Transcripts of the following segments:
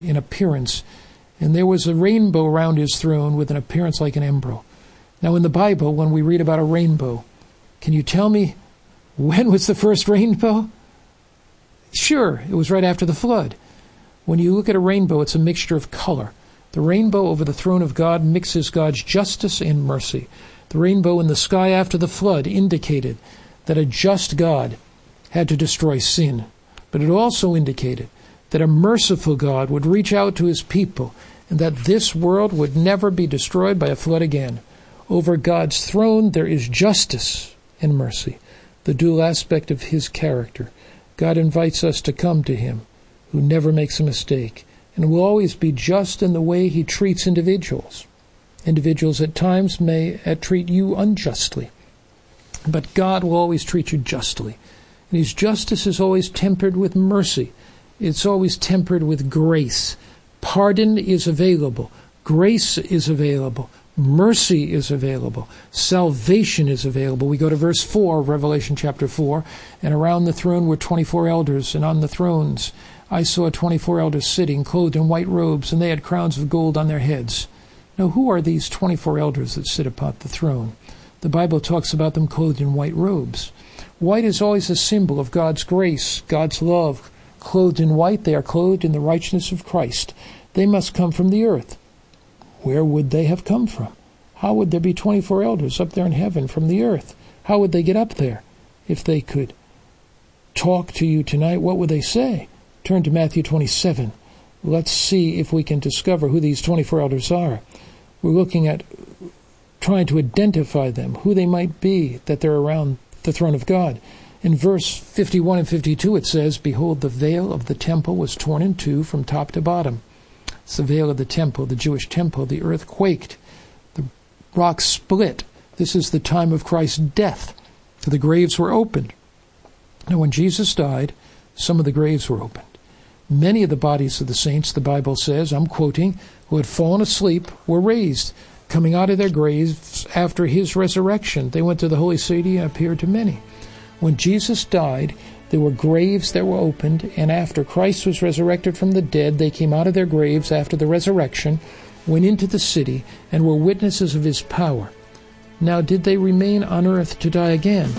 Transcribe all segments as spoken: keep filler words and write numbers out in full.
in appearance, and there was a rainbow around his throne with an appearance like an emerald. Now in the Bible, when we read about a rainbow, can you tell me when was the first rainbow? Sure, it was right after the flood. When you look at a rainbow, it's a mixture of color. The rainbow over the throne of God mixes God's justice and mercy. The rainbow in the sky after the flood indicated that a just God had to destroy sin. But it also indicated that a merciful God would reach out to his people and that this world would never be destroyed by a flood again. Over God's throne there is justice and mercy, the dual aspect of his character. God invites us to come to him, who never makes a mistake, and will always be just in the way he treats individuals. Individuals at times may uh, treat you unjustly, but God will always treat you justly. And his justice is always tempered with mercy. It's always tempered with grace. Pardon is available. Grace is available. Mercy is available. Salvation is available. We go to verse four, Revelation chapter four, and around the throne were twenty-four elders, and on the thrones I saw twenty-four elders sitting, clothed in white robes, and they had crowns of gold on their heads. Now, who are these twenty-four elders that sit upon the throne? The Bible talks about them clothed in white robes. White is always a symbol of God's grace, God's love. Clothed in white, they are clothed in the righteousness of Christ. They must come from the earth. Where would they have come from? How would there be twenty-four elders up there in heaven from the earth? How would they get up there? If they could talk to you tonight, what would they say? Turn to Matthew twenty-seven. Let's see if we can discover who these twenty-four elders are. We're looking at trying to identify them, who they might be, that they're around the throne of God. In verse fifty-one and fifty-two it says, "Behold, the veil of the temple was torn in two from top to bottom." It's the veil of the temple, the Jewish temple. The earth quaked. The rocks split. This is the time of Christ's death. The graves were opened. Now when Jesus died, some of the graves were opened. Many of the bodies of the saints, the Bible says, I'm quoting, who had fallen asleep were raised, coming out of their graves after his resurrection. They went to the holy city and appeared to many. When Jesus died, there were graves that were opened, and after Christ was resurrected from the dead, they came out of their graves after the resurrection, went into the city, and were witnesses of his power. Now did they remain on earth to die again?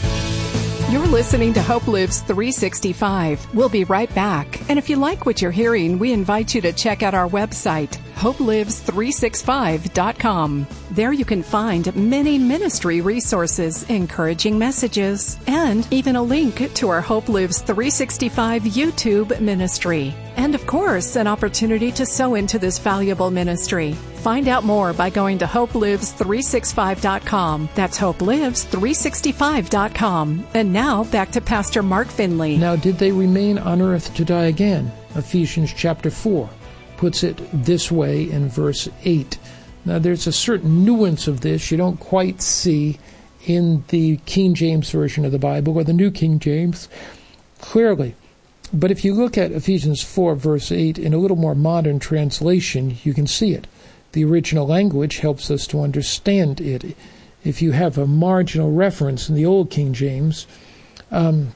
You're listening to Hope Lives three sixty-five. We'll be right back. And if you like what you're hearing, we invite you to check out our website, hope lives three sixty-five dot com. There you can find many ministry resources, encouraging messages, and even a link to our Hope Lives three sixty-five YouTube ministry. And of course, an opportunity to sow into this valuable ministry. Find out more by going to hope lives three sixty-five dot com. That's hope lives three sixty-five dot com. And now, back to Pastor Mark Finley. Now, did they remain on earth to die again? Ephesians chapter four puts it this way in verse eight. Now, there's a certain nuance of this you don't quite see in the King James Version of the Bible or the New King James clearly. But if you look at Ephesians four, verse eight, in a little more modern translation, you can see it. The original language helps us to understand it. If you have a marginal reference in the Old King James, um,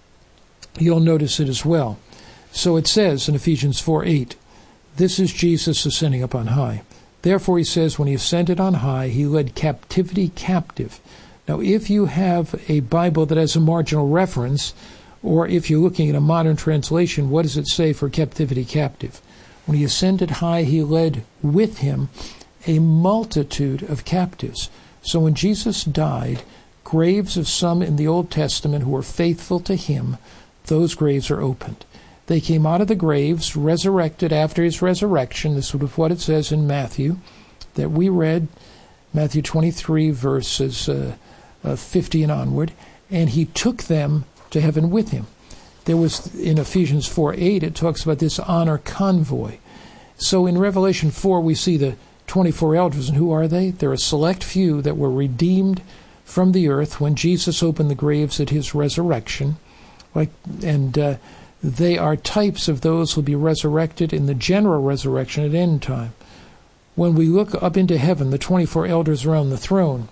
you'll notice it as well. So it says in Ephesians four eight, "This is Jesus ascending up on high. Therefore," he says, "when he ascended on high, he led captivity captive." Now, if you have a Bible that has a marginal reference, or if you're looking at a modern translation, what does it say for captivity captive? When he ascended high, he led with him a multitude of captives. So when Jesus died, graves of some in the Old Testament who were faithful to him, those graves are opened. They came out of the graves, resurrected after his resurrection. This is what it says in Matthew that we read, Matthew twenty-three, verses uh, uh, fifty and onward, and he took them to heaven with him. There was, in Ephesians four eight, it talks about this honor convoy. So in Revelation four, we see the twenty-four elders, and who are they? They're a select few that were redeemed from the earth when Jesus opened the graves at his resurrection. Like, and uh, they are types of those who will be resurrected in the general resurrection at end time. When we look up into heaven, the twenty-four elders around the throne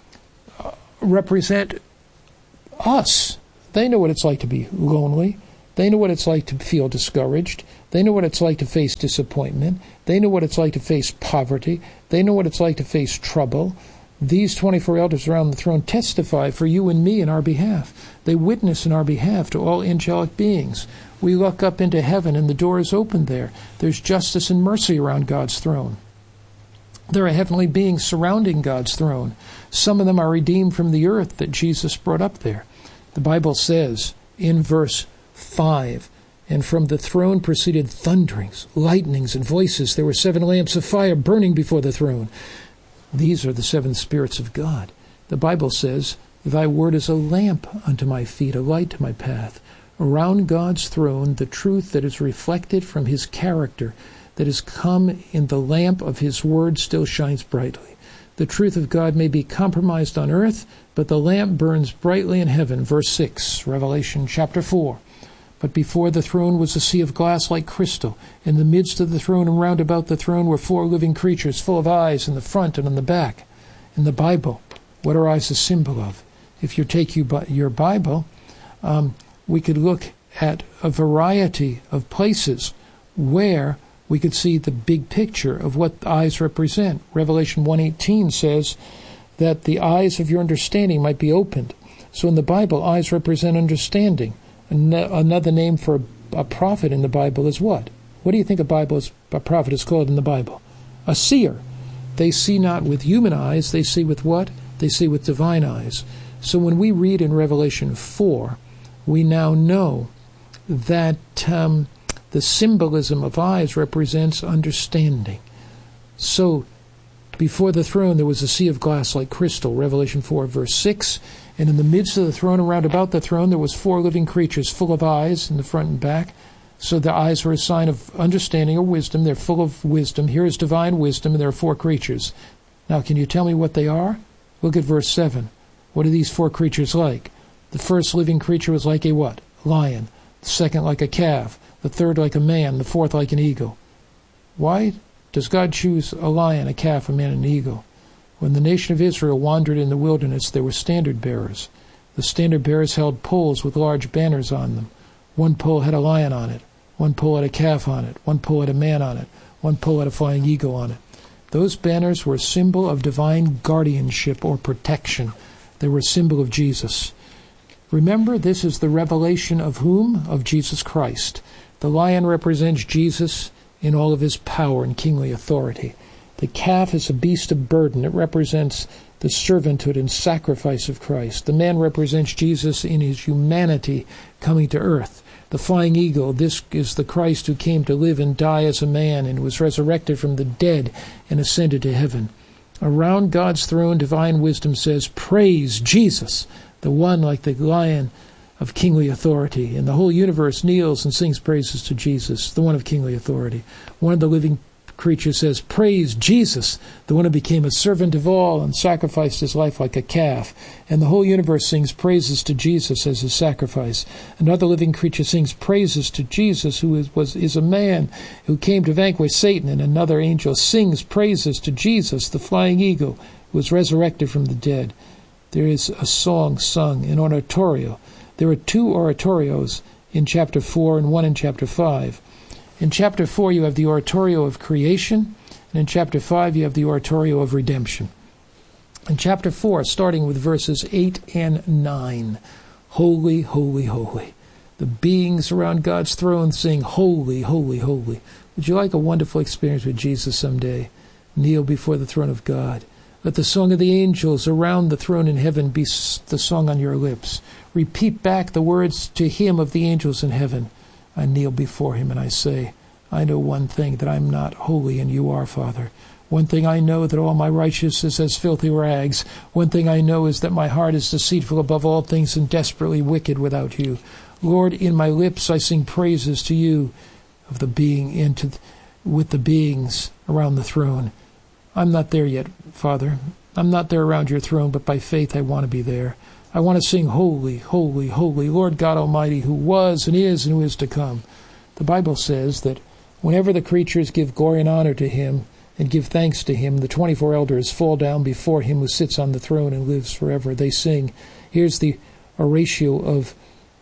uh, represent us. They know what it's like to be lonely. They know what it's like to feel discouraged. They know what it's like to face disappointment. They know what it's like to face poverty. They know what it's like to face trouble. These twenty-four elders around the throne testify for you and me in our behalf. They witness in our behalf to all angelic beings. We look up into heaven and the door is open there. There's justice and mercy around God's throne. There are heavenly beings surrounding God's throne. Some of them are redeemed from the earth that Jesus brought up there. The Bible says in verse five, and from the throne proceeded thunderings, lightnings, and voices. There were seven lamps of fire burning before the throne. These are the seven spirits of God. The Bible says, thy word is a lamp unto my feet, a light to my path. Around God's throne, the truth that is reflected from his character, that has come in the lamp of his word, still shines brightly. The truth of God may be compromised on earth, but the lamp burns brightly in heaven. Verse six, Revelation chapter four. But before the throne was a sea of glass like crystal. In the midst of the throne and round about the throne were four living creatures, full of eyes in the front and on the back. In the Bible, what are eyes a symbol of? If you take you your Bible, um, we could look at a variety of places where we could see the big picture of what eyes represent. Revelation one eighteen says that the eyes of your understanding might be opened. So in the Bible, eyes represent understanding. Another name for a prophet in the Bible is what? What do you think a Bible is, a prophet is called in the Bible? A seer. They see not with human eyes, they see with what? They see with divine eyes. So when we read in Revelation four, we now know that um, the symbolism of eyes represents understanding. So before the throne there was a sea of glass like crystal, Revelation four, verse six. And in the midst of the throne and round about the throne there was four living creatures full of eyes in the front and back. So the eyes were a sign of understanding or wisdom. They're full of wisdom. Here is divine wisdom, and there are four creatures. Now, can you tell me what they are? Look at verse seven. What are these four creatures like? The first living creature was like a what? Lion. The second like a calf. The third like a man. The fourth like an eagle. Why does God choose a lion, a calf, a man, and an eagle? When the nation of Israel wandered in the wilderness, there were standard bearers. The standard bearers held poles with large banners on them. One pole had a lion on it. One pole had a calf on it. One pole had a man on it. One pole had a flying eagle on it. Those banners were a symbol of divine guardianship or protection. They were a symbol of Jesus. Remember, this is the revelation of whom? Of Jesus Christ. The lion represents Jesus in all of his power and kingly authority. The calf is a beast of burden. It represents the servanthood and sacrifice of Christ. The man represents Jesus in his humanity coming to earth. The flying eagle, this is the Christ who came to live and die as a man and was resurrected from the dead and ascended to heaven. Around God's throne, divine wisdom says, praise Jesus, the one like the lion of kingly authority. And the whole universe kneels and sings praises to Jesus, the one of kingly authority. One of the living creature says, praise Jesus, the one who became a servant of all and sacrificed his life like a calf. And the whole universe sings praises to Jesus as his sacrifice. Another living creature sings praises to Jesus, who is, was, is a man who came to vanquish Satan. And another angel sings praises to Jesus, the flying eagle, who was resurrected from the dead. There is a song sung, an oratorio. There are two oratorios in chapter four and one in chapter five. In chapter four, you have the oratorio of creation, and in chapter five, you have the oratorio of redemption. In chapter four, starting with verses eight and nine, holy, holy, holy. The beings around God's throne sing, holy, holy, holy. Would you like a wonderful experience with Jesus someday? Kneel before the throne of God. Let the song of the angels around the throne in heaven be the song on your lips. Repeat back the words to him of the angels in heaven. I kneel before him and I say, I know one thing, that I'm not holy and you are, Father. One thing I know, that all my righteousness is as filthy rags. One thing I know is that my heart is deceitful above all things and desperately wicked without you. Lord, in my lips I sing praises to you of the being into with the beings around the throne. I'm not there yet, Father. I'm not there around your throne, but by faith I want to be there. I want to sing holy, holy, holy, Lord God Almighty, who was and is and who is to come. The Bible says that whenever the creatures give glory and honor to him and give thanks to him, the twenty-four elders fall down before him who sits on the throne and lives forever. They sing. Here's the oratio of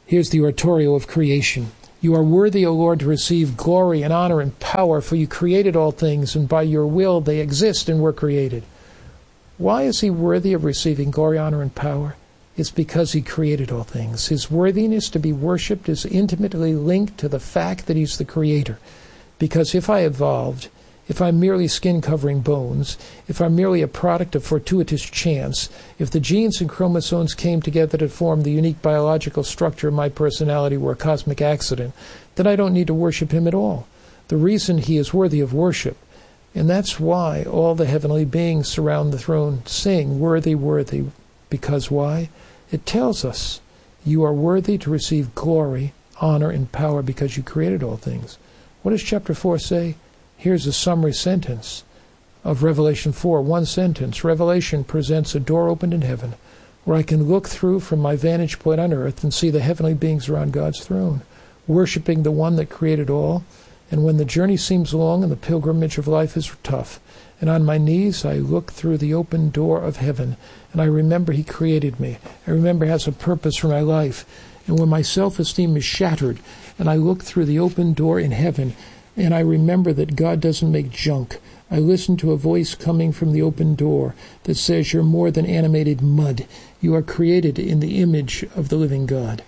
Here's the oratorio of creation. You are worthy, O Lord, to receive glory and honor and power, for you created all things, and by your will they exist and were created. Why is he worthy of receiving glory, honor, and power? It's because he created all things. His worthiness to be worshipped is intimately linked to the fact that he's the creator. Because if I evolved, if I'm merely skin-covering bones, if I'm merely a product of fortuitous chance, if the genes and chromosomes came together to form the unique biological structure of my personality were a cosmic accident, then I don't need to worship him at all. The reason he is worthy of worship, and that's why all the heavenly beings surround the throne sing, "Worthy, worthy." Because why? It tells us you are worthy to receive glory, honor, and power because you created all things. What does chapter four say? Here's a summary sentence of Revelation four, one sentence. Revelation presents a door opened in heaven where I can look through from my vantage point on earth and see the heavenly beings around God's throne, worshiping the one that created all. And when the journey seems long and the pilgrimage of life is tough, and on my knees I look through the open door of heaven, and I remember he created me. I remember he has a purpose for my life. And when my self-esteem is shattered, and I look through the open door in heaven, and I remember that God doesn't make junk, I listen to a voice coming from the open door that says, "You're more than animated mud. You are created in the image of the living God."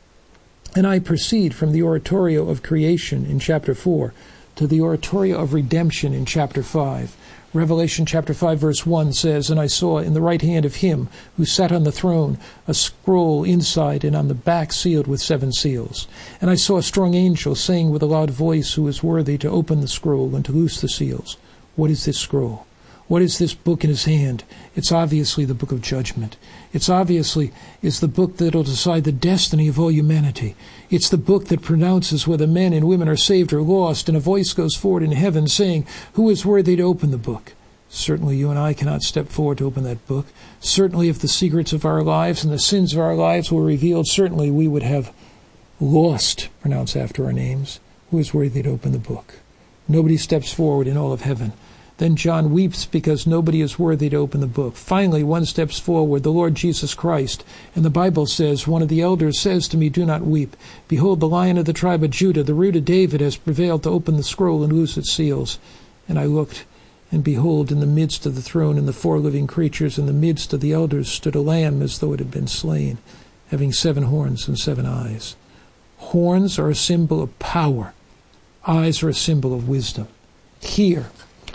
And I proceed from the oratorio of creation in chapter four to the oratorio of redemption in chapter five. Revelation chapter five verse one says, "And I saw in the right hand of him who sat on the throne a scroll inside and on the back sealed with seven seals. And I saw a strong angel saying with a loud voice, who is worthy to open the scroll and to loose the seals." What is this scroll? What is this book in his hand? It's obviously the book of judgment. It's obviously is the book that will decide the destiny of all humanity. It's the book that pronounces whether men and women are saved or lost, and a voice goes forward in heaven saying, "Who is worthy to open the book?" Certainly you and I cannot step forward to open that book. Certainly if the secrets of our lives and the sins of our lives were revealed, certainly we would have lost, pronounced after our names. Who is worthy to open the book? Nobody steps forward in all of heaven. Then John weeps because nobody is worthy to open the book. Finally, one steps forward, the Lord Jesus Christ. And the Bible says, one of the elders says to me, "Do not weep. Behold, the Lion of the tribe of Judah, the root of David, has prevailed to open the scroll and loose its seals." And I looked, and behold, in the midst of the throne and the four living creatures, in the midst of the elders, stood a lamb as though it had been slain, having seven horns and seven eyes. Horns are a symbol of power. Eyes are a symbol of wisdom. Here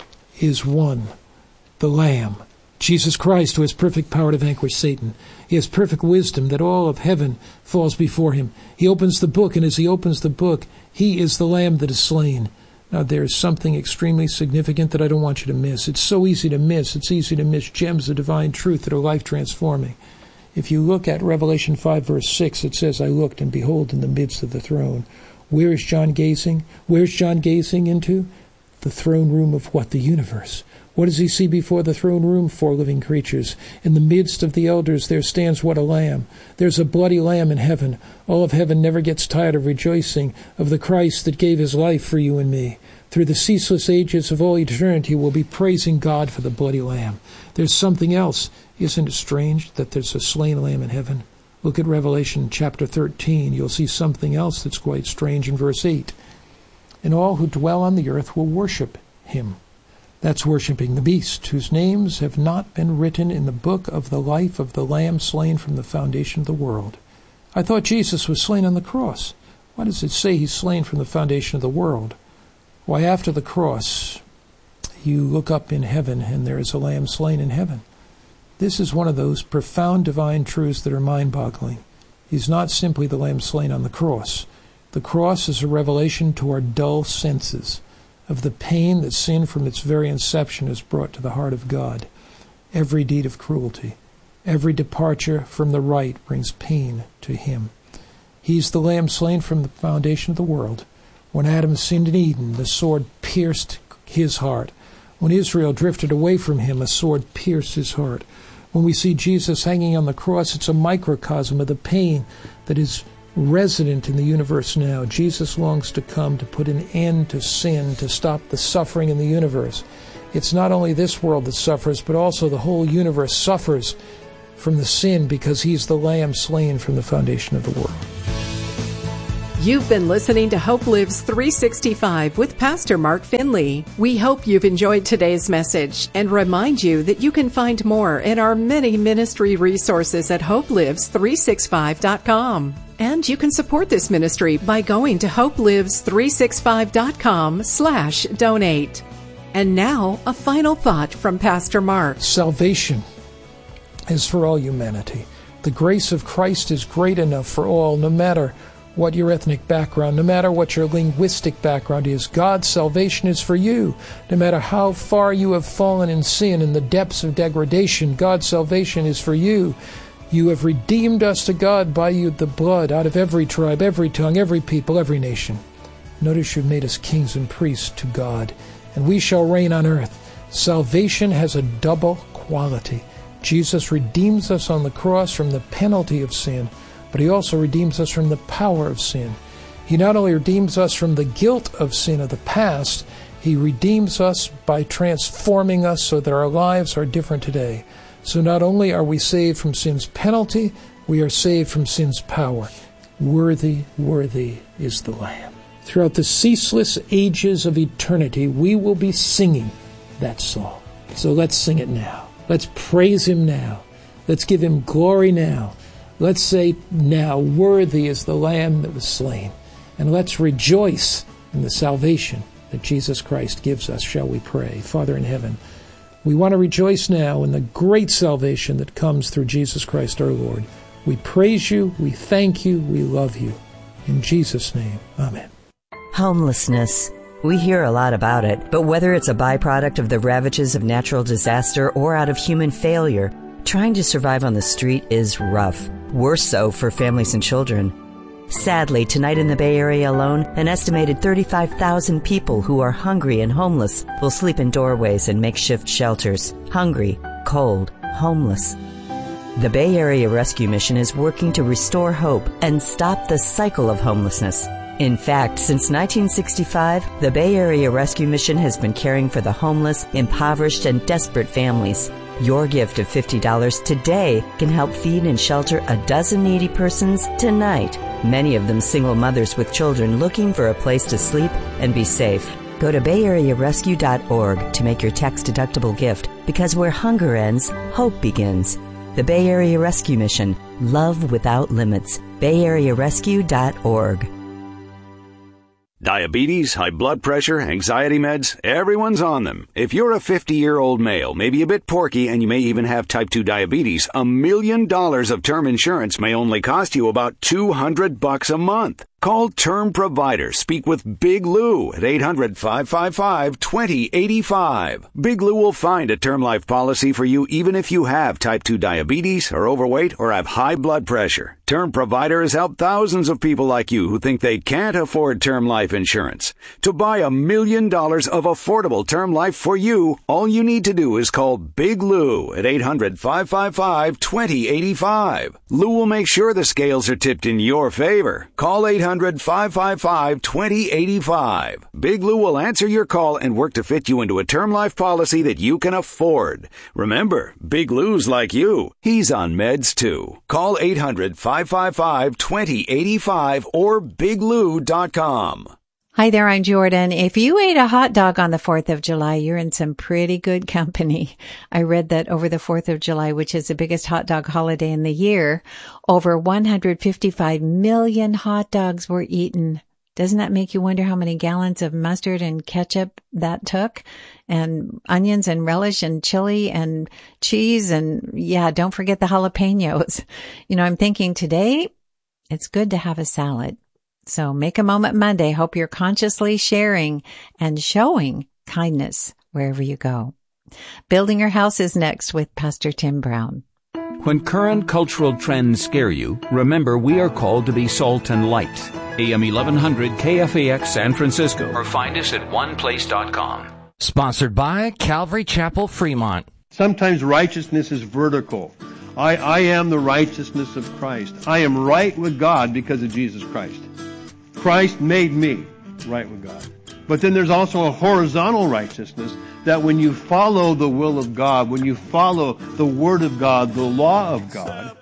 is one, the Lamb, Jesus Christ, who has perfect power to vanquish Satan. He has perfect wisdom that all of heaven falls before him. He opens the book, and as he opens the book, he is the Lamb that is slain. Now, there is something extremely significant that I don't want you to miss. It's so easy to miss. It's easy to miss gems of divine truth that are life-transforming. If you look at Revelation five, verse six, it says, "I looked, and behold, in the midst of the throne." Where is John gazing? Where's John gazing into? The throne room of what? The universe. What does he see before the throne room? Four living creatures. In the midst of the elders there stands what? A lamb. There's a bloody lamb in heaven. All of heaven never gets tired of rejoicing of the Christ that gave his life for you and me. Through the ceaseless ages of all eternity, we'll be praising God for the bloody lamb. There's something else. Isn't it strange that there's a slain lamb in heaven? Look at Revelation chapter thirteen. You'll see something else that's quite strange in verse eight. "And all who dwell on the earth will worship him." That's worshiping the beast, whose names have not been written in the book of the life of the Lamb slain from the foundation of the world. I thought Jesus was slain on the cross. Why does it say he's slain from the foundation of the world? Why, after the cross, you look up in heaven and there is a lamb slain in heaven. This is one of those profound divine truths that are mind-boggling. He's not simply the lamb slain on the cross. The cross is a revelation to our dull senses of the pain that sin from its very inception has brought to the heart of God. Every deed of cruelty, every departure from the right brings pain to him. He's the lamb slain from the foundation of the world. When Adam sinned in Eden, the sword pierced his heart. When Israel drifted away from him, a sword pierced his heart. When we see Jesus hanging on the cross, it's a microcosm of the pain that is resident in the universe now. Jesus longs to come to put an end to sin, to stop the suffering in the universe. It's not only this world that suffers, but also the whole universe suffers from the sin because he's the lamb slain from the foundation of the world. You've been listening to Hope Lives three sixty-five with Pastor Mark Finley. We hope you've enjoyed today's message and remind you that you can find more in our many ministry resources at hope lives three sixty-five dot com. And you can support this ministry by going to hope lives three sixty-five dot com slash donate. And now, a final thought from Pastor Mark. Salvation is for all humanity. The grace of Christ is great enough for all, no matter what your ethnic background, no matter what your linguistic background is. God's salvation is for you. No matter how far you have fallen in sin, in the depths of degradation, God's salvation is for you. You have redeemed us to God by you, the blood, out of every tribe, every tongue, every people, every nation. Notice you've made us kings and priests to God, and we shall reign on earth. Salvation has a double quality. Jesus redeems us on the cross from the penalty of sin, but he also redeems us from the power of sin. He not only redeems us from the guilt of sin of the past, he redeems us by transforming us so that our lives are different today. So not only are we saved from sin's penalty, we are saved from sin's power. Worthy, worthy is the Lamb. Throughout the ceaseless ages of eternity, we will be singing that song. So let's sing it now. Let's praise him now. Let's give him glory now. Let's say now, worthy is the Lamb that was slain. And let's rejoice in the salvation that Jesus Christ gives us, shall we pray. Father in heaven, we want to rejoice now in the great salvation that comes through Jesus Christ our Lord. We praise you, we thank you, we love you. In Jesus' name, amen. Homelessness. We hear a lot about it, but whether it's a byproduct of the ravages of natural disaster or out of human failure, trying to survive on the street is rough. Worse so for families and children. Sadly, tonight in the Bay Area alone, an estimated thirty-five thousand people who are hungry and homeless will sleep in doorways and makeshift shelters. Hungry, cold, homeless. The Bay Area Rescue Mission is working to restore hope and stop the cycle of homelessness. In fact, since nineteen sixty-five, the Bay Area Rescue Mission has been caring for the homeless, impoverished, and desperate families. Your gift of fifty dollars today can help feed and shelter a dozen needy persons tonight, many of them single mothers with children looking for a place to sleep and be safe. Go to bay area rescue dot org to make your tax-deductible gift, because where hunger ends, hope begins. The Bay Area Rescue Mission. Love without limits. bay area rescue dot org. Diabetes, high blood pressure, anxiety meds, everyone's on them. If you're a fifty-year-old male, maybe a bit porky, and you may even have type two diabetes, a million dollars of term insurance may only cost you about two hundred bucks a month. Call Term Provider. Speak with Big Lou at eight hundred, five five five, two zero eight five. Big Lou will find a term life policy for you even if you have type two diabetes, are overweight, or have high blood pressure. Term Provider has helped thousands of people like you who think they can't afford term life insurance. To buy a million dollars of affordable term life for you, all you need to do is call Big Lou at eight hundred, five five five, two zero eight five. Lou will make sure the scales are tipped in your favor. Call eight hundred, five five five, two zero eight five. Big Lou will answer your call and work to fit you into a term life policy that you can afford. Remember, Big Lou's like you. He's on meds too. Call eight hundred, five five five, two zero eight five or big lou dot com. Hi there, I'm Jordan. If you ate a hot dog on the fourth of July, you're in some pretty good company. I read that over the fourth of July, which is the biggest hot dog holiday in the year, over one hundred fifty-five million hot dogs were eaten. Doesn't that make you wonder how many gallons of mustard and ketchup that took? And onions and relish and chili and cheese and, yeah, don't forget the jalapenos. You know, I'm thinking today it's good to have a salad. So make a moment Monday. Hope you're consciously sharing and showing kindness wherever you go. Building Your House is next with Pastor Tim Brown. When current cultural trends scare you, remember we are called to be salt and light. A M eleven hundred K F A X San Francisco, or find us at one place dot com. Sponsored by Calvary Chapel, Fremont. Sometimes righteousness is vertical. I, I am the righteousness of Christ. I am right with God because of Jesus Christ. Christ made me right with God. But then there's also a horizontal righteousness that when you follow the will of God, when you follow the Word of God, the law of God,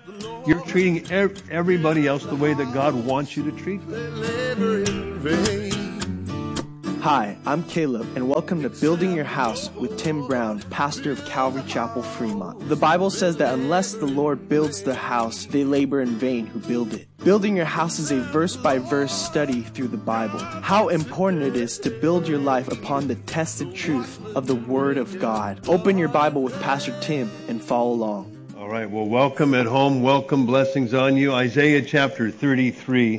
you're treating everybody else the way that God wants you to treat them. Hi, I'm Caleb, and welcome to Building Your House with Tim Brown, pastor of Calvary Chapel, Fremont. The Bible says that unless the Lord builds the house, they labor in vain who build it. Building your house is a verse-by-verse study through the Bible. How important it is to build your life upon the tested truth of the Word of God. Open your Bible with Pastor Tim and follow along. All right, well, welcome at home. Welcome, blessings on you. Isaiah chapter thirty-three.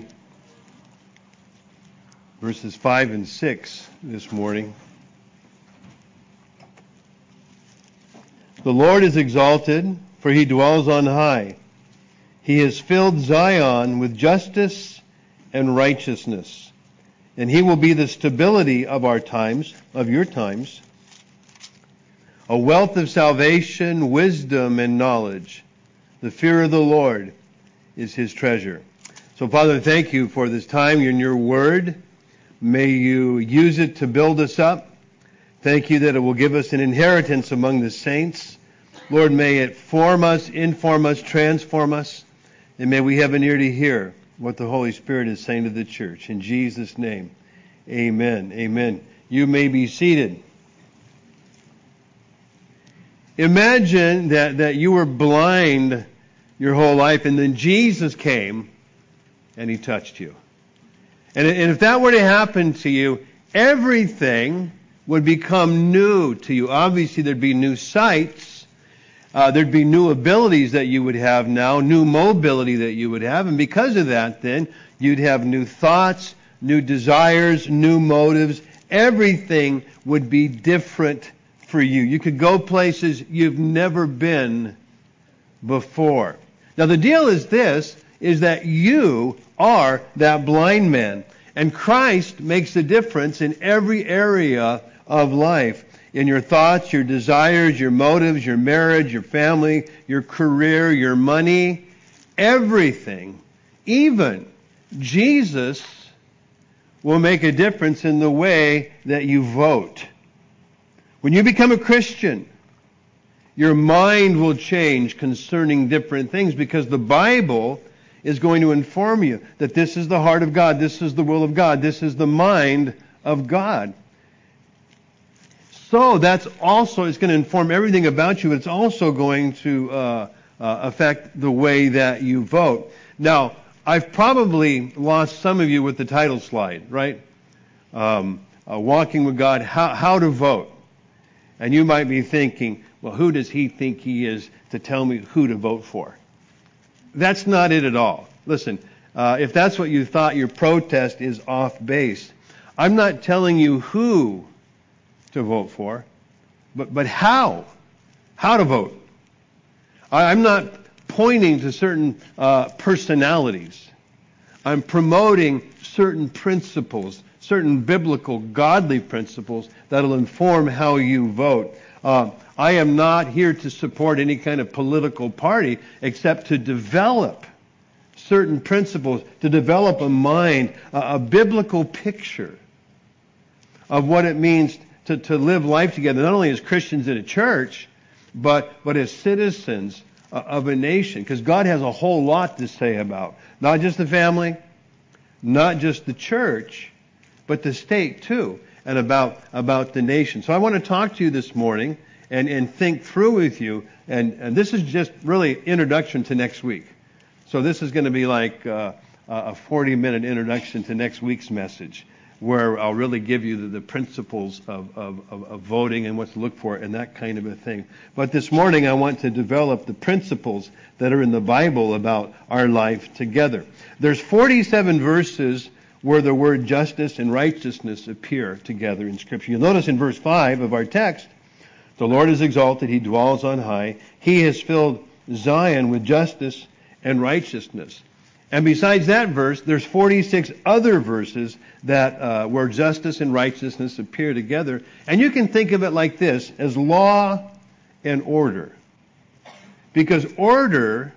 Verses five and six this morning. The Lord is exalted, for he dwells on high. He has filled Zion with justice and righteousness. And he will be the stability of our times, of your times. A wealth of salvation, wisdom, and knowledge. The fear of the Lord is his treasure. So, Father, thank you for this time in your word. May you use it to build us up. Thank you that it will give us an inheritance among the saints. Lord, may it form us, inform us, transform us. And may we have an ear to hear what the Holy Spirit is saying to the church. In Jesus' name, amen. Amen. You may be seated. Imagine that, that you were blind your whole life and then Jesus came and he touched you. And if that were to happen to you, everything would become new to you. Obviously, there'd be new sights. Uh, there'd be new abilities that you would have now, new mobility that you would have. And because of that, then, you'd have new thoughts, new desires, new motives. Everything would be different for you. You could go places you've never been before. Now, the deal is this, is that you are that blind man. And Christ makes a difference in every area of life. In your thoughts, your desires, your motives, your marriage, your family, your career, your money, everything. Even Jesus will make a difference in the way that you vote. When you become a Christian, your mind will change concerning different things because the Bible is going to inform you that this is the heart of God, this is the will of God, this is the mind of God. So that's also, it's going to inform everything about you. It's also going to uh, uh, affect the way that you vote. Now, I've probably lost some of you with the title slide, right? Um, uh, walking with God, how, how to vote. And you might be thinking, well, who does he think he is to tell me who to vote for? That's not it at all. Listen, uh, if that's what you thought, your protest is off base. I'm not telling you who to vote for, but, but how. How to vote. I, I'm not pointing to certain uh, personalities. I'm promoting certain principles, certain biblical, godly principles that will inform how you vote. Uh, I am not here to support any kind of political party except to develop certain principles, to develop a mind, a, a biblical picture of what it means to, to live life together, not only as Christians in a church, but, but as citizens of a nation. Because God has a whole lot to say about not just the family, not just the church, but the state too, and about, about the nation. So I want to talk to you this morning and, and think through with you. And, and this is just really introduction to next week. So this is going to be like uh, a forty-minute introduction to next week's message, where I'll really give you the, the principles of, of, of, of voting and what to look for and that kind of a thing. But this morning I want to develop the principles that are in the Bible about our life together. There's forty-seven verses where the word justice and righteousness appear together in Scripture. You'll notice in verse five of our text, the Lord is exalted, he dwells on high. He has filled Zion with justice and righteousness. And besides that verse, there's forty-six other verses that uh, where justice and righteousness appear together. And you can think of it like this, as law and order. Because order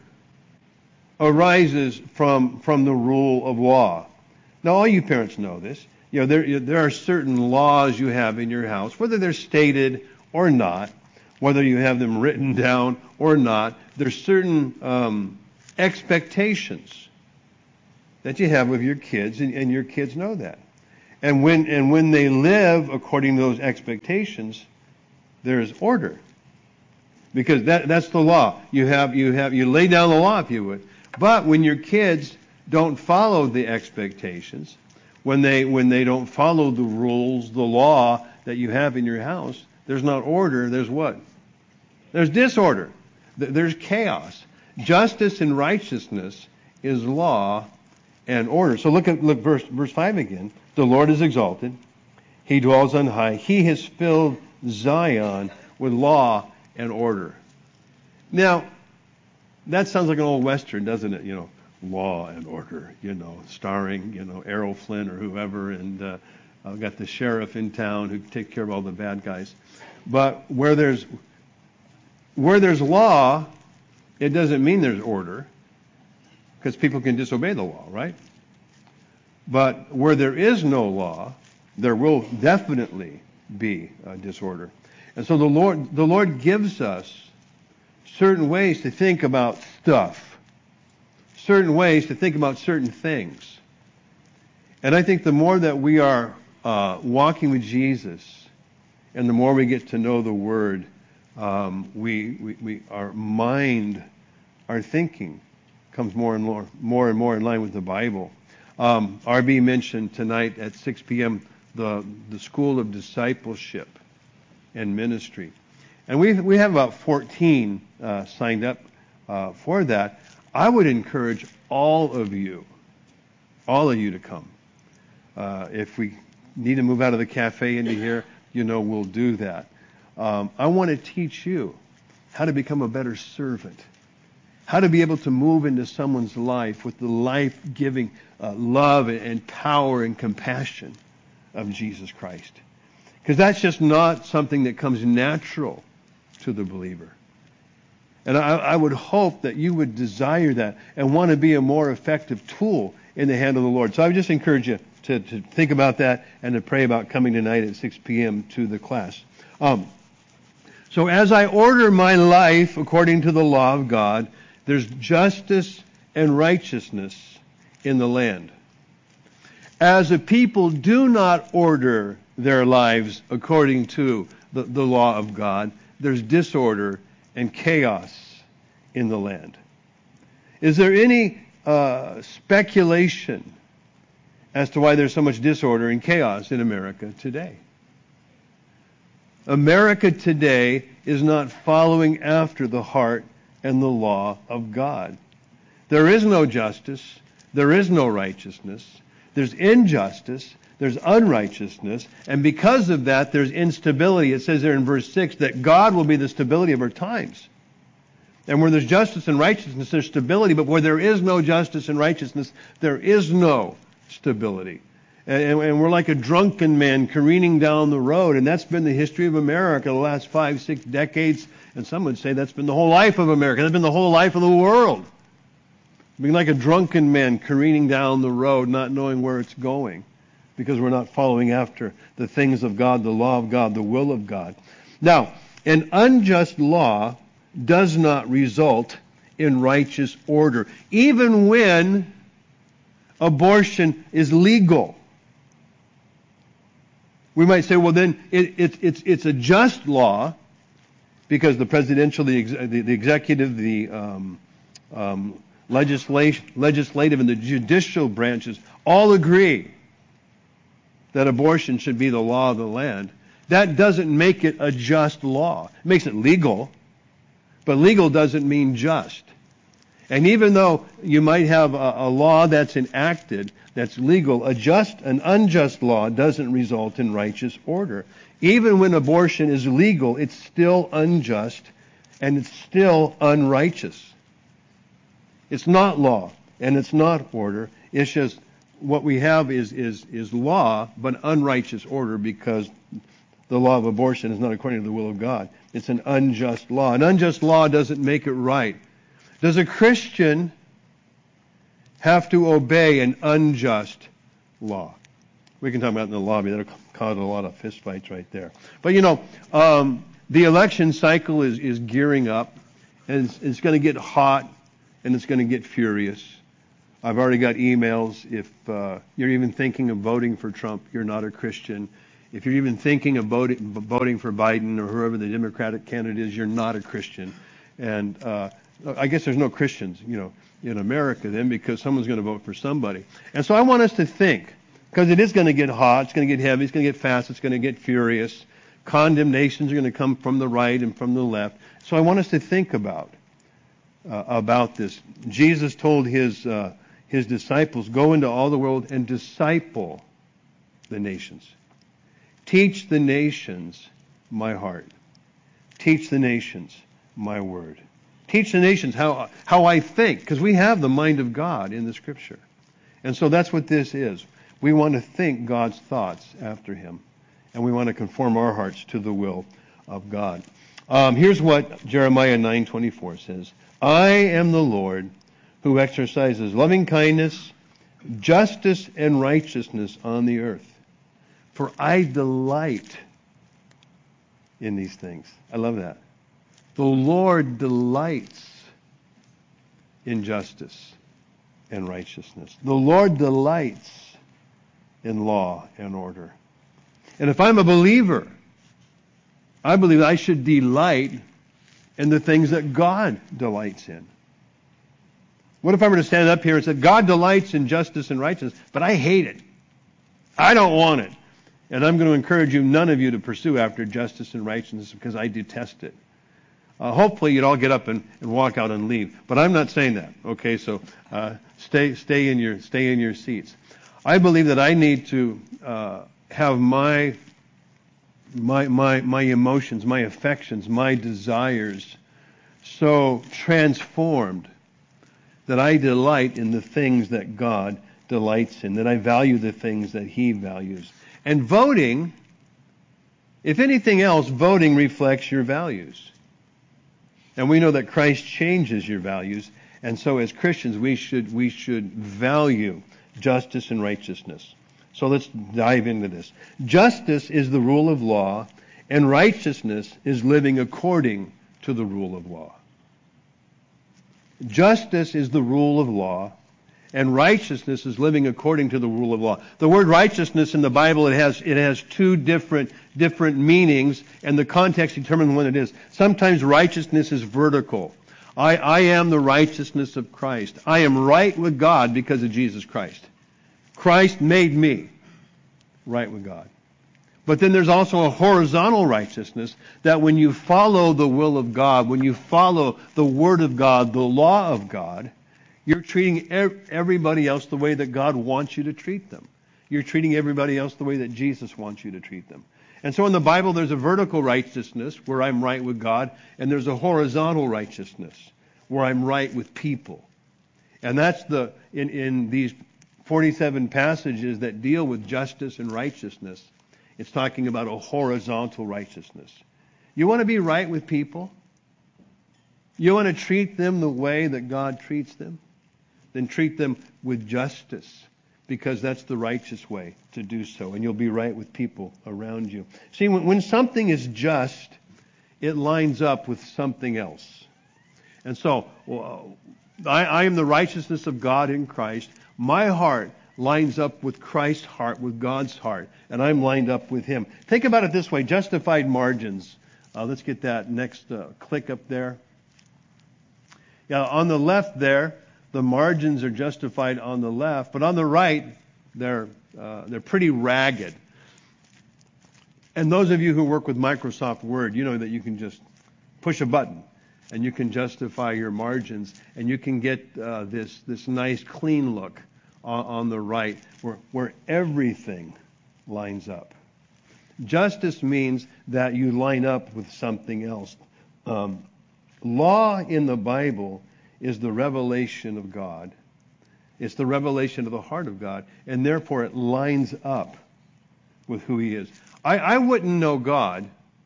arises from, from the rule of law. Now, all you parents know this. You know, there, there are certain laws you have in your house, whether they're stated or not, whether you have them written down or not. There's certain um, expectations that you have of your kids, and, and your kids know that. And when and when they live according to those expectations, there's order. Because that that's the law. You have you have you lay down the law, if you would. But when your kids don't follow the expectations, when they when they don't follow the rules, the law that you have in your house, there's not order, there's what? There's disorder. There's chaos. Justice and righteousness is law and order. So look at look verse verse five again. The Lord is exalted. He dwells on high. He has filled Zion with law and order. Now, that sounds like an old Western, doesn't it? You know, law and order, you know, starring, you know, Errol Flynn or whoever, and uh, I've got the sheriff in town who takes care of all the bad guys. But where there's where there's law, it doesn't mean there's order, because people can disobey the law, right? But where there is no law, there will definitely be uh, disorder. And so the Lord, the Lord gives us certain ways to think about stuff, certain ways to think about certain things. And I think the more that we are uh, walking with Jesus, and the more we get to know the Word, um, we, we, we our mind, our thinking, comes more and more, more and more in line with the Bible. Um, R B mentioned tonight at six p.m. the the School of Discipleship and Ministry, and we we have about fourteen uh, signed up uh, for that. I would encourage all of you, all of you to come. Uh, if we need to move out of the cafe into here, you know, we'll do that. Um, I want to teach you how to become a better servant, how to be able to move into someone's life with the life-giving uh, love and power and compassion of Jesus Christ. Because that's just not something that comes natural to the believer. And I, I would hope that you would desire that and want to be a more effective tool in the hand of the Lord. So I would just encourage you to, to think about that and to pray about coming tonight at six p.m. to the class. Um, so as I order my life according to the law of God, there's justice and righteousness in the land. As a people do not order their lives according to the, the law of God, there's disorder and chaos in the land. Is there any uh, speculation as to why there's so much disorder and chaos in America today? America today is not following after the heart and the law of God. There is no justice. There is no righteousness. There's injustice. There's unrighteousness. And because of that, there's instability. It says there in verse six that God will be the stability of our times. And where there's justice and righteousness, there's stability. But where there is no justice and righteousness, there is no stability. And, and we're like a drunken man careening down the road. And that's been the history of America the last five, six decades. And some would say that's been the whole life of America. That's been the whole life of the world. Being like a drunken man careening down the road, not knowing where it's going, because we're not following after the things of God, the law of God, the will of God. Now, an unjust law does not result in righteous order, even when abortion is legal. We might say, well, then it, it, it's it's a just law, because the presidential, the, ex, the, the executive, the um, um, legislation, legislative, and the judicial branches all agree that abortion should be the law of the land. That doesn't make it a just law. It makes it legal, but legal doesn't mean just. And even though you might have a, a law that's enacted, that's legal, a just, an unjust law doesn't result in righteous order. Even when abortion is legal, it's still unjust and it's still unrighteous. It's not law and it's not order. It's just what we have is, is, is law, but unrighteous order, because the law of abortion is not according to the will of God. It's an unjust law. An unjust law doesn't make it right. Does a Christian have to obey an unjust law? We can talk about it in the lobby. That'll cause a lot of fistfights right there. But you know, um, the election cycle is, is gearing up, and it's, it's going to get hot and it's going to get furious. I've already got emails. If uh, you're even thinking of voting for Trump, you're not a Christian. If you're even thinking of voting, voting for Biden or whoever the Democratic candidate is, you're not a Christian. And uh, I guess there's no Christians, you know, in America then, because someone's going to vote for somebody. And so I want us to think, because it is going to get hot, it's going to get heavy, it's going to get fast, it's going to get furious. Condemnations are going to come from the right and from the left. So I want us to think about uh, about this. Jesus told his uh, his disciples, go into all the world and disciple the nations. Teach the nations my heart. Teach the nations my word. Teach the nations how how I think, because we have the mind of God in the Scripture. And so that's what this is. We want to think God's thoughts after Him. And we want to conform our hearts to the will of God. Um, here's what Jeremiah nine twenty-four says. I am the Lord who exercises loving kindness, justice, and righteousness on the earth. For I delight in these things. I love that. The Lord delights in justice and righteousness. The Lord delights in law and order. And if I'm a believer, I believe I should delight in the things that God delights in. What if I were to stand up here and say, God delights in justice and righteousness, but I hate it. I don't want it. And I'm going to encourage you, none of you, to pursue after justice and righteousness because I detest it. Uh, hopefully you'd all get up and, and walk out and leave. But I'm not saying that. Okay, so uh, stay stay in your stay in your seats. I believe that I need to uh, have my my my my emotions, my affections, my desires so transformed that I delight in the things that God delights in, that I value the things that He values. And voting, if anything else, voting reflects your values. And we know that Christ changes your values, and so as Christians we should we should value justice and righteousness. So let's dive into this. Justice is the rule of law, and righteousness is living according to the rule of law. Justice is the rule of law, and righteousness is living according to the rule of law. The word righteousness in the Bible, it has it has two different different meanings, and the context determines what it is. Sometimes righteousness is vertical. I, I am the righteousness of Christ. I am right with God because of Jesus Christ. Christ made me right with God. But then there's also a horizontal righteousness that when you follow the will of God, when you follow the Word of God, the law of God, you're treating everybody else the way that God wants you to treat them. You're treating everybody else the way that Jesus wants you to treat them. And so in the Bible, there's a vertical righteousness where I'm right with God, and there's a horizontal righteousness where I'm right with people. And that's the, in, in these forty-seven passages that deal with justice and righteousness, it's talking about a horizontal righteousness. You want to be right with people? You want to treat them the way that God treats them? Then treat them with justice, because that's the righteous way to do so, and you'll be right with people around you. See, when, when something is just, it lines up with something else. And so, well, I, I am the righteousness of God in Christ. My heart lines up with Christ's heart, with God's heart, and I'm lined up with Him. Think about it this way, justified margins. Uh, let's get that next uh, click up there. Yeah, on the left there, the margins are justified on the left, but on the right, they're uh, they're pretty ragged. And those of you who work with Microsoft Word, you know that you can just push a button and you can justify your margins, and you can get uh, this this nice clean look on, on the right where where everything lines up. Justice means that you line up with something else. Um, law in the Bible is the revelation of God. It's the revelation of the heart of God, and therefore it lines up with who He is. I, I wouldn't know God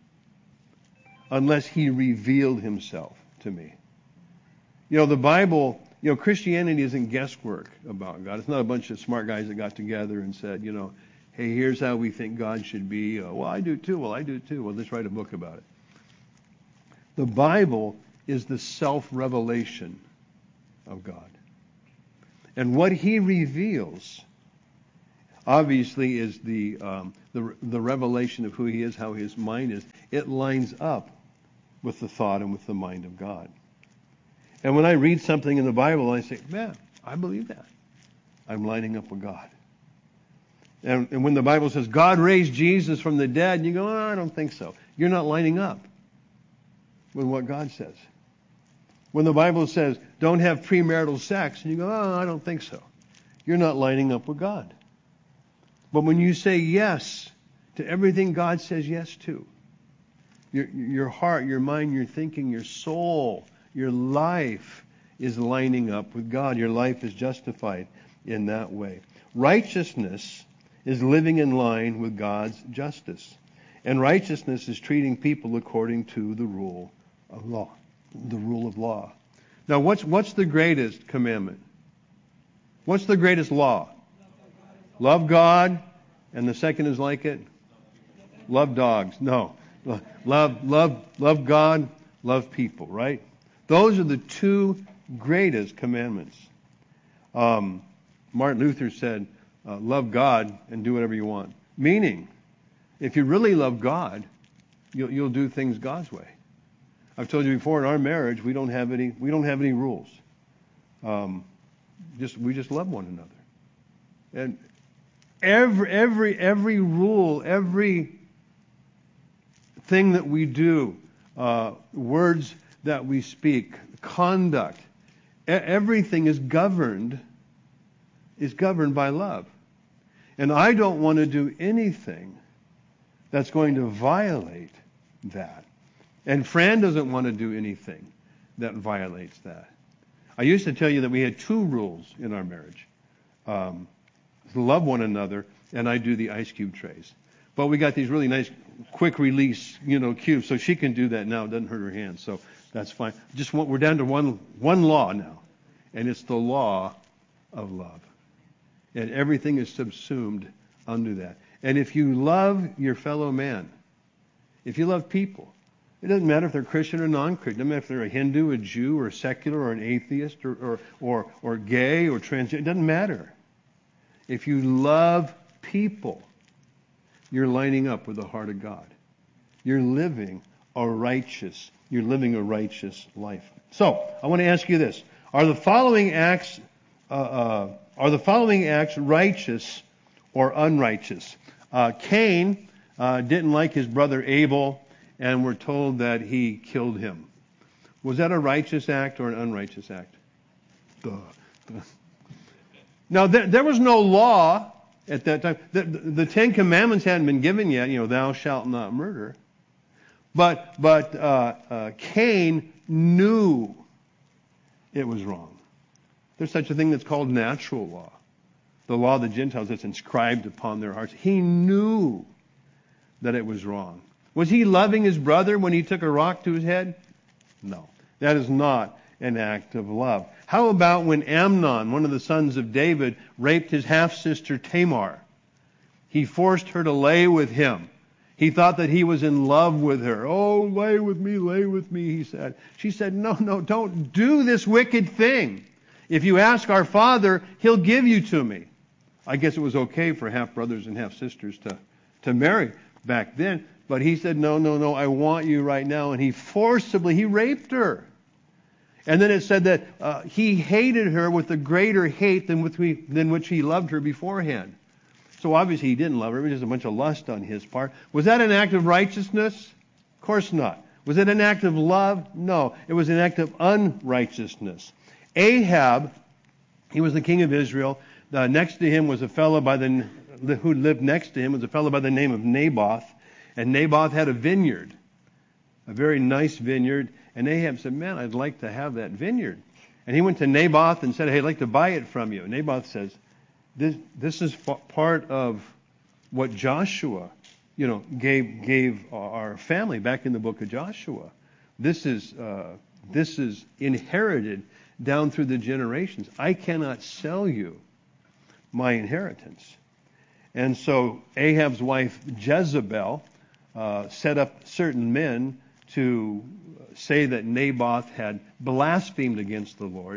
unless He revealed Himself to me. You know, the Bible, you know, Christianity isn't guesswork about God. It's not a bunch of smart guys that got together and said, you know, hey, here's how we think God should be. Uh, well, I do too. Well, I do too. Well, let's write a book about it. The Bible is the self-revelation of God. And what he reveals, obviously, is the, um, the the revelation of who he is, how his mind is. It lines up with the thought and with the mind of God. And when I read something in the Bible, I say, man, I believe that. I'm lining up with God. And, and when the Bible says God raised Jesus from the dead, and you go, oh, I don't think so. You're not lining up with what God says. When the Bible says don't have premarital sex, and you go, oh, I don't think so. You're not lining up with God. But when you say yes to everything God says yes to, your, your heart, your mind, your thinking, your soul, your life is lining up with God. Your life is justified in that way. Righteousness is living in line with God's justice. And righteousness is treating people according to the rule of law. The rule of law. Now, what's what's the greatest commandment? What's the greatest law? Love God. And the second is like it? Love dogs. No. Love, love, love God, love people, right? Those are the two greatest commandments. Um, Martin Luther said, uh, love God and do whatever you want. Meaning, if you really love God, you'll, you'll do things God's way. I've told you before, in our marriage, we don't have any, we don't have any rules. Um, just, we just love one another. And every, every, every rule, every thing that we do, uh, words that we speak, conduct, e- everything is governed, is governed by love. And I don't want to do anything that's going to violate that. And Fran doesn't want to do anything that violates that. I used to tell you that we had two rules in our marriage. Um, love one another, and I do the ice cube trays. But we got these really nice quick release, you know, cubes, so she can do that now. It doesn't hurt her hands, so that's fine. Just want, we're down to one one law now, and it's the law of love. And everything is subsumed under that. And if you love your fellow man, if you love people, it doesn't matter if they're Christian or non-Christian. It doesn't matter if they're a Hindu, a Jew, or a secular, or an atheist, or or or, or gay, or transgender. It doesn't matter. If you love people, you're lining up with the heart of God. You're living a righteous, you're living a righteous life. So, I want to ask you this. Are the following acts, uh, uh, are the following acts righteous or unrighteous? Uh, Cain uh, didn't like his brother Abel, and we're told that he killed him. Was that a righteous act or an unrighteous act? Duh. Now, there, there was no law at that time. The, the, the Ten Commandments hadn't been given yet. You know, thou shalt not murder. But but uh, uh, Cain knew it was wrong. There's such a thing that's called natural law, the law of the Gentiles that's inscribed upon their hearts. He knew that it was wrong. Was he loving his brother when he took a rock to his head? No, that is not an act of love. How about when Amnon, one of the sons of David, raped his half-sister Tamar? He forced her to lay with him. He thought that he was in love with her. Oh, lay with me, lay with me, he said. She said, no, no, don't do this wicked thing. If you ask our father, he'll give you to me. I guess it was okay for half-brothers and half-sisters to, to marry back then. But he said, no, no, no, I want you right now. And he forcibly, he raped her. And then it said that uh, he hated her with a greater hate than, with we, than which he loved her beforehand. So obviously he didn't love her. It was just a bunch of lust on his part. Was that an act of righteousness? Of course not. Was it an act of love? No. It was an act of unrighteousness. Ahab, he was the king of Israel. Uh, next to him was a fellow by the who lived next to him was a fellow by the name of Naboth. And Naboth had a vineyard, a very nice vineyard. And Ahab said, man, I'd like to have that vineyard. And he went to Naboth and said, hey, I'd like to buy it from you. And Naboth says, this, this is f- part of what Joshua, you know, gave gave our family back in the book of Joshua. This is uh, this is inherited down through the generations. I cannot sell you my inheritance. And so Ahab's wife Jezebel uh, set up certain men to say that Naboth had blasphemed against the Lord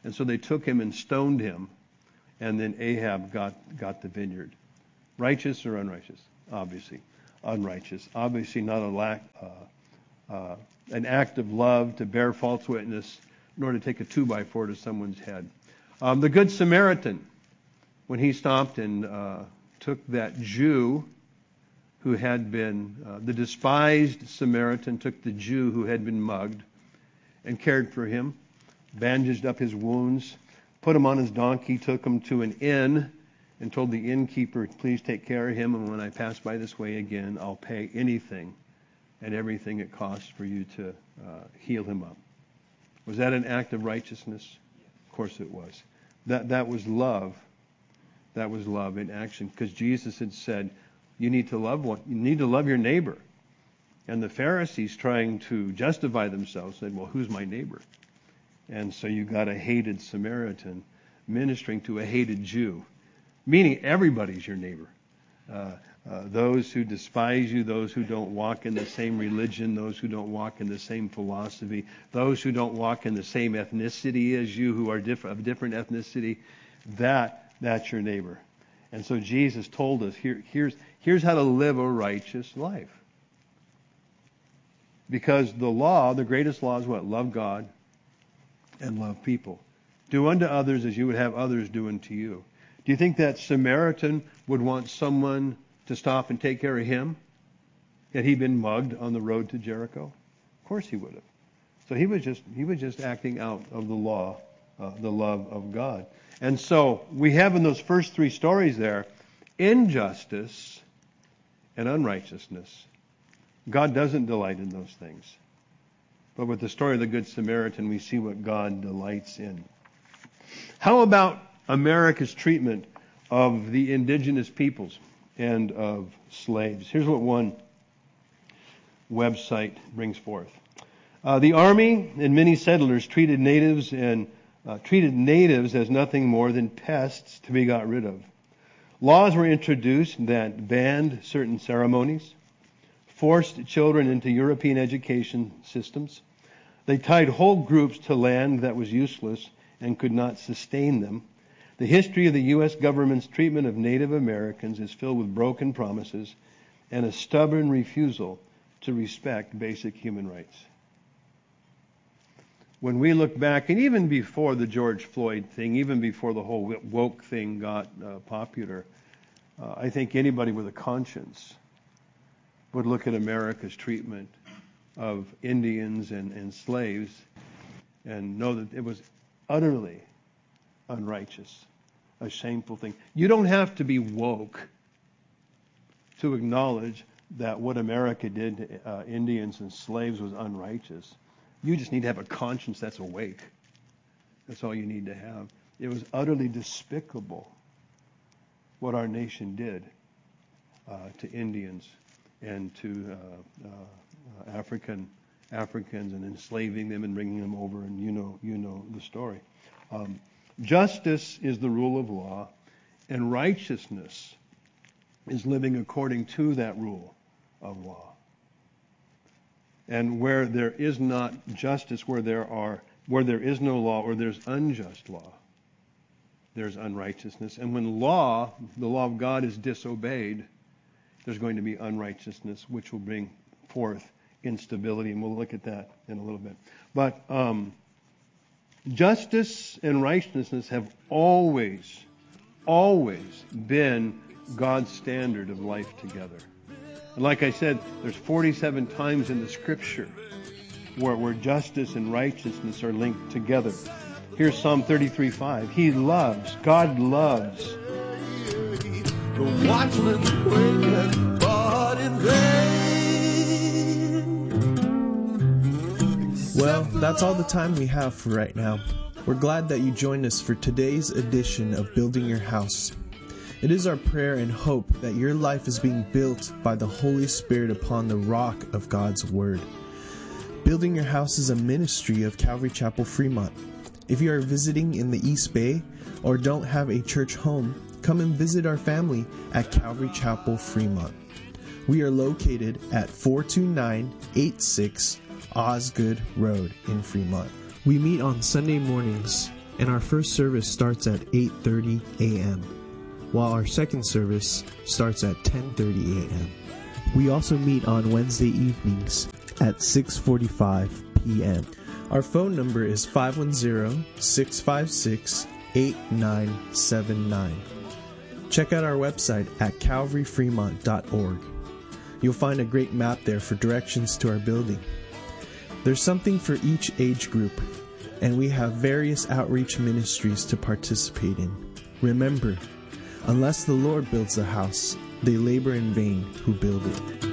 And so they took him and stoned him, and then Ahab got, got the vineyard. Righteous or unrighteous? Obviously unrighteous. Obviously not a lack, uh, uh, an act of love to bear false witness, nor to take a two-by-four to someone's head. Um, the Good Samaritan, when he stopped and uh, took that Jew who had been, uh, the despised Samaritan took the Jew who had been mugged and cared for him, bandaged up his wounds, put him on his donkey, took him to an inn, and told the innkeeper, please take care of him, and when I pass by this way again, I'll pay anything and everything it costs for you to uh, heal him up. Was that an act of righteousness? Of course it was. That that was love. That was love in action, because Jesus had said, you need to love one. You need to love your neighbor. And the Pharisees, trying to justify themselves, said, well, who's my neighbor? And so you got a hated Samaritan ministering to a hated Jew, meaning everybody's your neighbor. Uh, uh, those who despise you, those who don't walk in the same religion, those who don't walk in the same philosophy, those who don't walk in the same ethnicity as you, who are diff- of different ethnicity, that that's your neighbor. And so Jesus told us, here, here's, here's how to live a righteous life. Because the law, the greatest law is what? Love God and love people. Do unto others as you would have others do unto you. Do you think that Samaritan would want someone to stop and take care of him? Had he been mugged on the road to Jericho? Of course he would have. So he was just he was just acting out of the law, uh, the love of God. And so we have in those first three stories there, injustice and unrighteousness. God doesn't delight in those things. But with the story of the Good Samaritan, we see what God delights in. How about America's treatment of the indigenous peoples and of slaves? Here's what one website brings forth. Uh, the Army and many settlers treated natives and uh, treated natives as nothing more than pests to be got rid of. Laws were introduced that banned certain ceremonies, forced children into European education systems. They tied whole groups to land that was useless and could not sustain them. The history of the U S government's treatment of Native Americans is filled with broken promises and a stubborn refusal to respect basic human rights. When we look back, and even before the George Floyd thing, even before the whole woke thing got uh, popular, uh, I think anybody with a conscience would look at America's treatment of Indians and, and slaves and know that it was utterly unrighteous, a shameful thing. You don't have to be woke to acknowledge that what America did to uh, Indians and slaves was unrighteous. You just need to have a conscience that's awake. That's all you need to have. It was utterly despicable what our nation did uh, to Indians and to uh, uh, African Africans and enslaving them and bringing them over, and you know you know the story. Um, justice is the rule of law, and righteousness is living according to that rule of law. And where there is not justice, where there are where there is no law, or there's unjust law, there's unrighteousness. And when law, the law of God, is disobeyed, there's going to be unrighteousness, which will bring forth instability, and we'll look at that in a little bit. But um, justice and righteousness have always, always been God's standard of life together. And like I said, there's forty-seven times in the Scripture where, where justice and righteousness are linked together. Here's Psalm thirty-three five. He loves, God loves. The watchman waketh God in vain. Well, that's all the time we have for right now. We're glad that you joined us for today's edition of Building Your House. It is our prayer and hope that your life is being built by the Holy Spirit upon the rock of God's Word. Building Your House is a ministry of Calvary Chapel Fremont. If you are visiting in the East Bay or don't have a church home, come and visit our family at Calvary Chapel Fremont. We are located at four two nine eight six Osgood Road in Fremont. We meet on Sunday mornings and our first service starts at eight thirty a.m., while our second service starts at ten thirty a.m. We also meet on Wednesday evenings at six forty-five p.m. Our phone number is five one zero, six five six, eight nine seven nine. Check out our website at calvary fremont dot org. You'll find a great map there for directions to our building. There's something for each age group, and we have various outreach ministries to participate in. Remember, unless the Lord builds the house, they labor in vain who build it.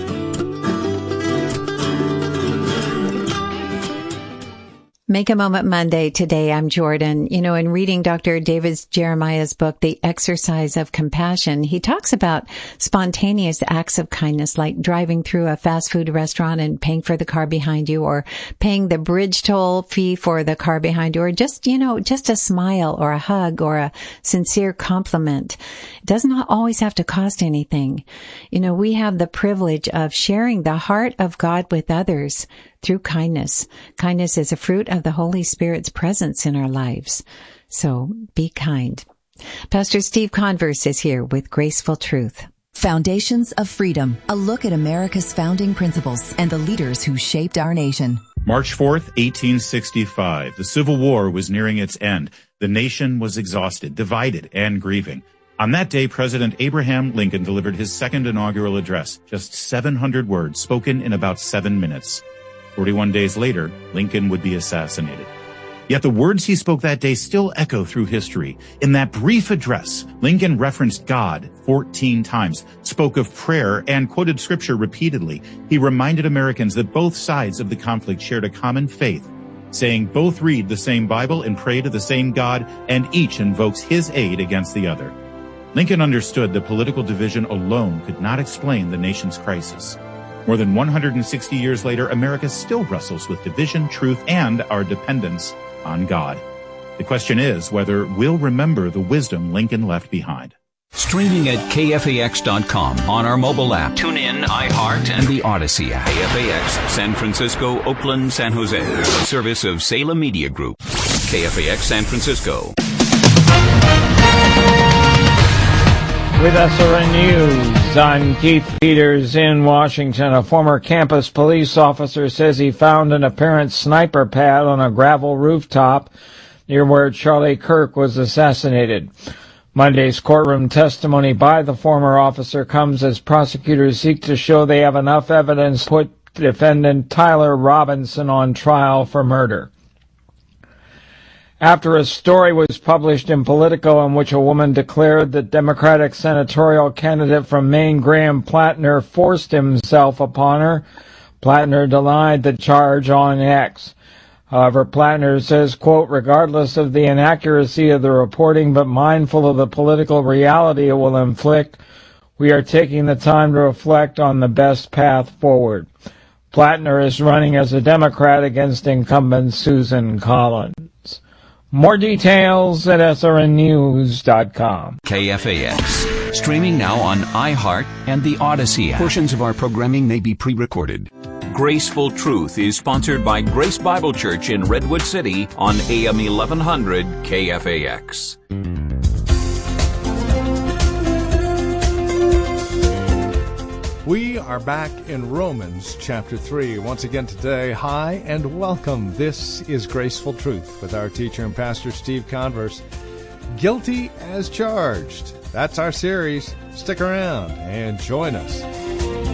Make a Moment Monday. Today, I'm Jordan. You know, in reading Doctor David Jeremiah's book, The Exercise of Compassion, he talks about spontaneous acts of kindness, like driving through a fast food restaurant and paying for the car behind you, or paying the bridge toll fee for the car behind you, or just, you know, just a smile or a hug or a sincere compliment. It does not always have to cost anything. You know, we have the privilege of sharing the heart of God with others through kindness. Kindness is a fruit of the Holy Spirit's presence in our lives. So be kind. Pastor Steve Converse is here with Graceful Truth. Foundations of Freedom, a look at America's founding principles and the leaders who shaped our nation. March fourth, eighteen sixty-five. The Civil War was nearing its end. The nation was exhausted, divided, and grieving. On that day, President Abraham Lincoln delivered his second inaugural address, just seven hundred words spoken in about seven minutes. forty-one days later, Lincoln would be assassinated. Yet the words he spoke that day still echo through history. In that brief address, Lincoln referenced God fourteen times, spoke of prayer, and quoted scripture repeatedly. He reminded Americans that both sides of the conflict shared a common faith, saying both read the same Bible and pray to the same God, and each invokes his aid against the other. Lincoln understood that political division alone could not explain the nation's crisis. More than one hundred sixty years later, America still wrestles with division, truth, and our dependence on God. The question is whether we'll remember the wisdom Lincoln left behind. Streaming at K F A X dot com, on our mobile app, TuneIn, iHeart, and the Odyssey app. K F A X, San Francisco, Oakland, San Jose. A service of Salem Media Group. K F A X San Francisco. With S R N News, I'm Keith Peters in Washington. A former campus police officer says he found an apparent sniper pad on a gravel rooftop near where Charlie Kirk was assassinated. Monday's courtroom testimony by the former officer comes as prosecutors seek to show they have enough evidence to put defendant Tyler Robinson on trial for murder. After a story was published in Politico in which a woman declared that Democratic senatorial candidate from Maine, Graham Plattner, forced himself upon her, Plattner denied the charge on X. However, Plattner says, quote, regardless of the inaccuracy of the reporting, but mindful of the political reality it will inflict, we are taking the time to reflect on the best path forward. Plattner is running as a Democrat against incumbent Susan Collins. More details at S R N news dot com. K F A X. Streaming now on iHeart and the Odyssey app. Portions of our programming may be pre-recorded. Graceful Truth is sponsored by Grace Bible Church in Redwood City on A M eleven hundred K F A X. We are back in Romans chapter three. Once again today, hi and welcome. This is Graceful Truth with our teacher and pastor Steve Converse. Guilty as charged. That's our series. Stick around and join us.